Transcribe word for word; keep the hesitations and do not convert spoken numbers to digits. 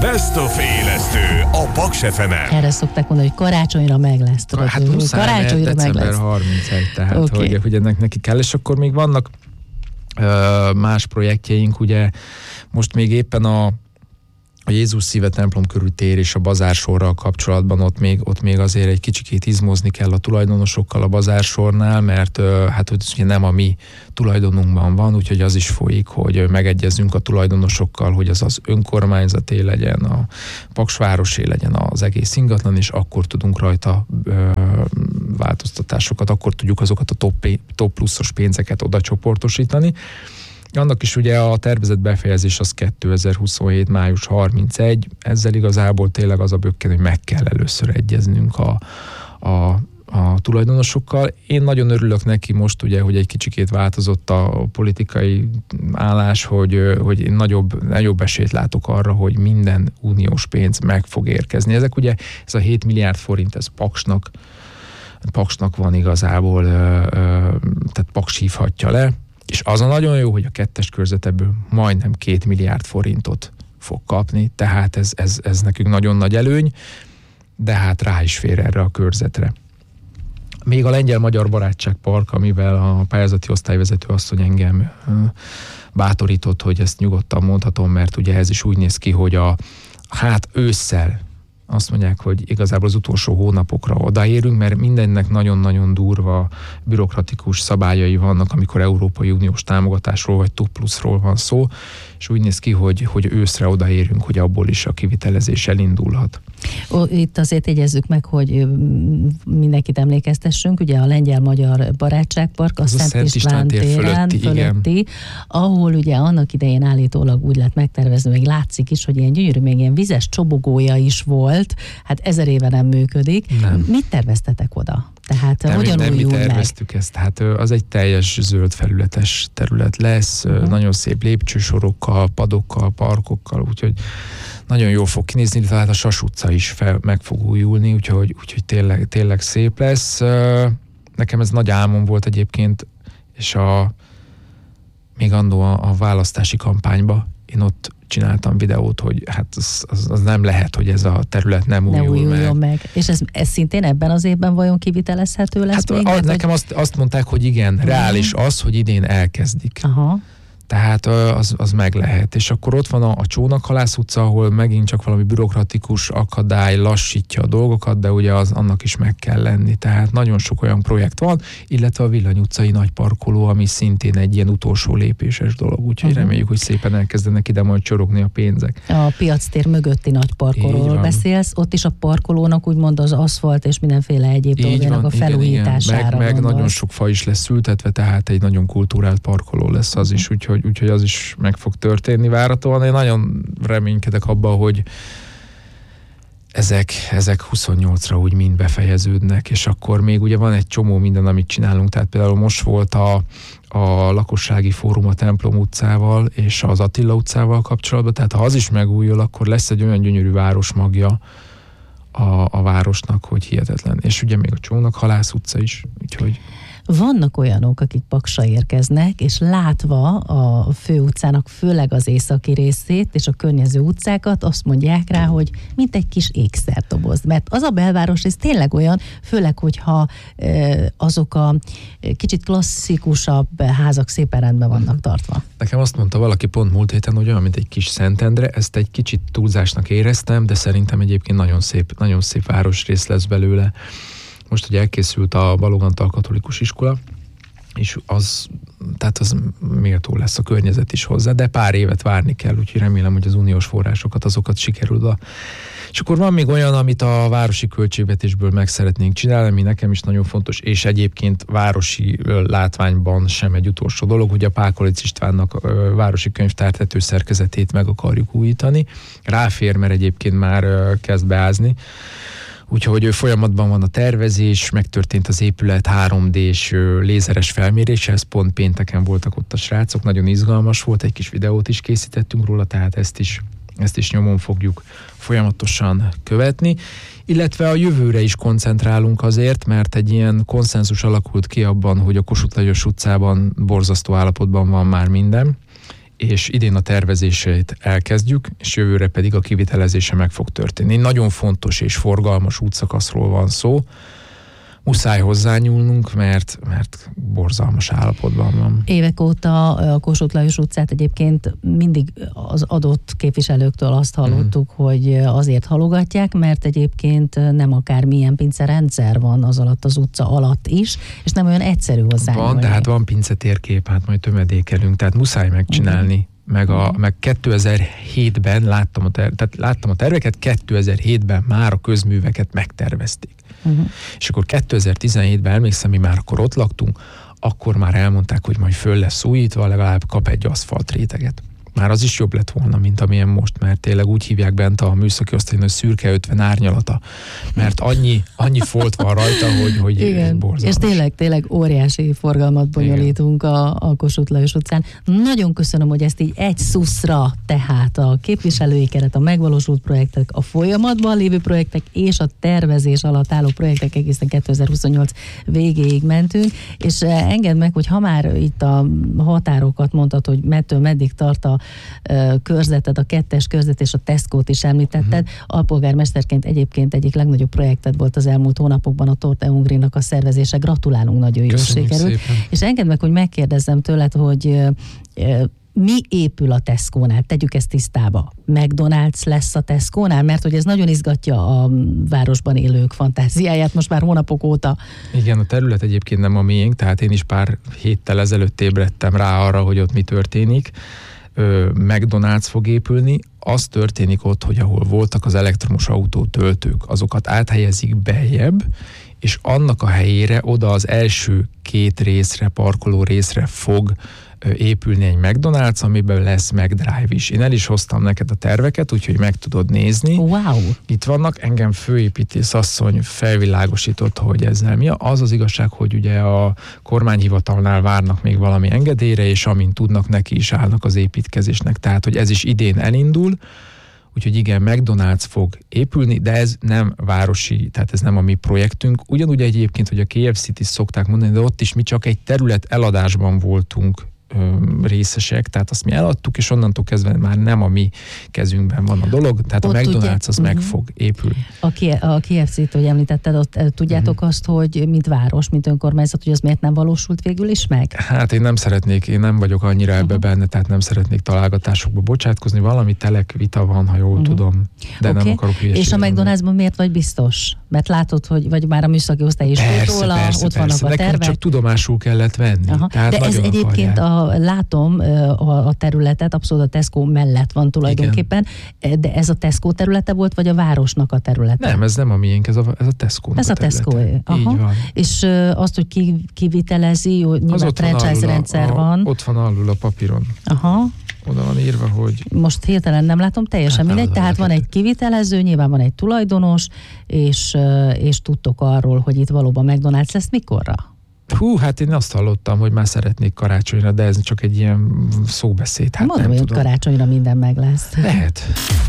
Best of élesztő a Paks ef emen. Erre szokták mondani, hogy karácsonyra meg lesz. Tudod, hát muszáj, karácsonyra meg lesz. harmincegy, tehát Okay. hogy, hogy ennek neki kell, és akkor még vannak ö, más projektjeink, ugye most még éppen a a Jézus szíve templom körül tér és a bazársorral kapcsolatban ott még, ott még azért egy kicsikét izmozni kell a tulajdonosokkal a bazársornál, mert hát ugye nem a mi tulajdonunkban van, úgyhogy az is folyik, hogy megegyezzünk a tulajdonosokkal, hogy az az önkormányzaté legyen, a Paksvárosé legyen az egész ingatlan, és akkor tudunk rajta ö, változtatásokat, akkor tudjuk azokat a top, top pluszos pénzeket oda csoportosítani. Annak is ugye a tervezett befejezés az kétezer-huszonhét. május harmincegy, ezzel igazából tényleg az a bökken, hogy meg kell először egyeznünk a, a, a tulajdonosokkal. Én nagyon örülök neki most ugye, hogy egy kicsikét változott a politikai állás, hogy, hogy én nagyobb, nagyobb esélyt látok arra, hogy minden uniós pénz meg fog érkezni. Ezek ugye, ez a hét milliárd forint, ez Paksnak, Paksnak van igazából, tehát Paks hívhatja le, és az a nagyon jó, hogy a kettes körzet ebből majdnem két milliárd forintot fog kapni, tehát ez, ez, ez nekünk nagyon nagy előny, de hát rá is fér erre a körzetre. Még a Lengyel-Magyar Barátságpark, amivel a pályázati osztályvezető asszony engem bátorított, hogy ezt nyugodtan mondhatom, mert ugye ez is úgy néz ki, hogy a hát ősszel azt mondják, hogy igazából az utolsó hónapokra odaérünk, mert mindennek nagyon-nagyon durva bürokratikus szabályai vannak, amikor Európai Uniós támogatásról vagy top pluszról van szó, és úgy néz ki, hogy, hogy őszre odaérünk, hogy abból is a kivitelezés elindulhat. Itt azért jegyezzük meg, hogy mindenkit emlékeztessünk, ugye a Lengyel-Magyar Barátságpark, a, a Szent, Szent István téren fölötti, fölötti ahol ugye annak idején állítólag úgy lett megtervezni, még látszik is, hogy ilyen gyönyörű, még ilyen vizes csobogója is volt, hát ezer éve nem működik. Nem. Mit terveztetek oda? Tehát nem, hogyan nem újul mi meg? terveztük ezt, tehát az egy teljes zöld felületes terület lesz, uh-huh. nagyon szép lépcsősorokkal, padokkal, parkokkal, úgyhogy nagyon jól fog kinézni, tehát a Sas utca is fel, meg fog újulni, úgyhogy, úgyhogy tényleg, tényleg szép lesz. Nekem ez nagy álmom volt egyébként, és a, még annó a, a választási kampányba én ott csináltam videót, hogy hát az, az, az nem lehet, hogy ez a terület nem újul, ne újuljon meg. meg. És ez, ez szintén ebben az évben vajon kivitelezhető lesz hát még? A, mert, nekem hogy... azt, azt mondták, hogy igen, reális az, hogy idén elkezdik. Aha. Tehát az, az meg lehet. És akkor ott van a, a Csónakhalász utca, ahol megint csak valami bürokratikus akadály lassítja a dolgokat, de ugye az, annak is meg kell lenni. Tehát nagyon sok olyan projekt van, illetve a Villany utcai nagy parkoló, ami szintén egy ilyen utolsó lépéses dolog. Úgyhogy uh-huh. reméljük, hogy szépen elkezdenek ide majd csorogni a pénzek. A piactér mögötti nagy parkolóról beszélsz, ott is a parkolónak úgymond az aszfalt és mindenféle egyéb dolgának a felújítására. Igen, meg, meg nagyon sok fa is lesz ültetve, tehát egy nagyon kultúrált parkoló lesz az is, úgyhogy úgyhogy az is meg fog történni várhatóan. Én nagyon reménykedek abban, hogy ezek, ezek huszonnyolcra úgy mind befejeződnek, és akkor még ugye van egy csomó minden, amit csinálunk, tehát például most volt a, a lakossági fórum a Templom utcával és az Attila utcával kapcsolatban, tehát ha az is megújul, akkor lesz egy olyan gyönyörű városmagja a, a városnak, hogy hihetetlen. És ugye még a Csónakhalász utca is, úgyhogy vannak olyanok, akik Paksra érkeznek, és látva a főutcának főleg az északi részét és a környező utcákat, azt mondják rá, hogy mint egy kis ékszerdoboz. Mert az a belváros, ez tényleg olyan, főleg, hogyha e, azok a kicsit klasszikusabb házak szépen rendben vannak tartva. Nekem azt mondta valaki pont múlt héten, hogy olyan, mint egy kis Szentendre, ezt egy kicsit túlzásnak éreztem, de szerintem egyébként nagyon szép, nagyon szép városrész lesz belőle. Most ugye elkészült a Balogantal katolikus iskola, és az, tehát az méltó lesz a környezet is hozzá, de pár évet várni kell, úgyhogy remélem, hogy az uniós forrásokat, azokat sikerül a... És akkor van még olyan, amit a városi költségvetésből meg szeretnénk csinálni, ami nekem is nagyon fontos, és egyébként városi látványban sem egy utolsó dolog, hogy a Pákolic Istvánnak a városi könyvtártető szerkezetét meg akarjuk újítani. Ráfér, mert egyébként már kezd beázni. Úgyhogy folyamatban van a tervezés, megtörtént az épület három dés lézeres felmérése, ez pont pénteken voltak ott a srácok, nagyon izgalmas volt, egy kis videót is készítettünk róla, tehát ezt is, ezt is nyomon fogjuk folyamatosan követni. Illetve a jövőre is koncentrálunk azért, mert egy ilyen konszenzus alakult ki abban, hogy a Kossuth Lajos utcában borzasztó állapotban van már minden, és idén a tervezését elkezdjük, és jövőre pedig a kivitelezése meg fog történni. Nagyon fontos és forgalmas útszakaszról van szó. Muszáj hozzányúlnunk, mert, mert borzalmas állapotban van. Évek óta a Kossuth Lajos utcát egyébként mindig az adott képviselőktől azt hallottuk, mm. hogy azért halogatják, mert egyébként nem akármilyen pincerendszer van az alatt az utca alatt is, és nem olyan egyszerű hozzányúlni. Van, de hát van pincetérkép, hát majd tömedékelünk, tehát muszáj megcsinálni. Mm. Meg, a, meg kétezer-hétben láttam a, ter, tehát láttam a terveket, kétezer-hétben már a közműveket megtervezték. Uh-huh. És akkor kétezer-tizenhétben emlékszem, mi már akkor ott laktunk, akkor már elmondták, hogy majd föl lesz újítva, legalább kap egy aszfalt réteget. Már az is jobb lett volna, mint amilyen most, mert tényleg úgy hívják bent a műszaki osztályon, hogy szürke ötven árnyalata, mert annyi, annyi folt van rajta, hogy, hogy igen, borzalmas. És tényleg, tényleg óriási forgalmat bonyolítunk a, a Kossuth Lajos utcán. Nagyon köszönöm, hogy ezt így egy szuszra, tehát a képviselői keret, a megvalósult projektek, a folyamatban lévő projektek és a tervezés alatt álló projektek egészen kétezer-huszonnyolc végéig mentünk, és engedd meg, hogy ha már itt a határokat mondtad, hogy mettől meddig tart a körzeted, a kettes körzet és a Tesco-t is említetted. Uh-huh. Alpolgármesterként egyébként egyik legnagyobb projekted volt az elmúlt hónapokban a Torte Ungrinak a szervezése. Gratulálunk, nagyon jól sikerült. És engedd meg, hogy megkérdezzem tőled, hogy mi épül a Tesco-nál? Tegyük ezt tisztába. McDonald's lesz a Tesco-nál? Mert hogy ez nagyon izgatja a városban élők fantáziáját most már hónapok óta. Igen, a terület egyébként nem a miénk, tehát én is pár héttel ezelőtt ébredtem rá arra, hogy ott mi történik. McDonald's fog épülni, az történik ott, hogy ahol voltak az elektromos autó töltők, azokat áthelyezik beljebb, és annak a helyére oda az első két részre, parkoló részre fog épülni egy McDonald's, amiben lesz McDrive is. Én el is hoztam neked a terveket, úgyhogy meg tudod nézni. Wow! Itt vannak, engem főépítész asszony felvilágosított, hogy ezzel mi. Az az igazság, hogy ugye a kormányhivatalnál várnak még valami engedélyre, és amint tudnak, neki is állnak az építkezésnek. Tehát, hogy ez is idén elindul, úgyhogy igen, McDonald's fog épülni, de ez nem városi, tehát ez nem a mi projektünk. Ugyanúgy egyébként, hogy a ká ef cét is szokták mondani, de ott is mi csak egy terület eladásban voltunk részesek, tehát azt mi eladtuk, és onnantól kezdve már nem a mi kezünkben van a dolog, tehát ott a McDonald's ugye, az uh-huh. meg fog épülni. A, a ká ef cét, hogy említetted, ott tudjátok uh-huh. azt, hogy mint város, mint önkormányzat, hogy az miért nem valósult végül is meg? Hát én nem szeretnék, én nem vagyok annyira ebbe uh-huh. benne, tehát nem szeretnék találgatásokba bocsátkozni, valami telek vita van, ha jól uh-huh. tudom, de okay. nem akarok hülyeséget. És a McDonald'sban miért vagy biztos? Mert látod, hogy vagy már a műszaki osztály is persze, volt róla, persze, ott vannak persze. a tervek. Csak tudomásul kellett venni. Tehát de ez egyébként a, látom a, a területet, abszolút a Tesco mellett van tulajdonképpen, igen. De ez a Tesco területe volt, vagy a városnak a területe? Nem, ez nem a miénk, ez a, ez a Tesco-nak ez a, a Tesco. Így van. És azt, hogy ki, kivitelezi, hogy nyilván franchise rendszer a, van. Ott van alul a papíron. Aha. Oda van írva, hogy... Most hirtelen nem látom, teljesen hát mindegy, tehát van egy kivitelező, nyilván van egy tulajdonos, és, és tudtok arról, hogy itt valóban McDonald's lesz mikorra? Hú, hát én azt hallottam, hogy már szeretnék karácsonyra, de ez csak egy ilyen szóbeszéd. Hát mondom, nem hogy tudom. Karácsonyra minden meg lesz. Lehet.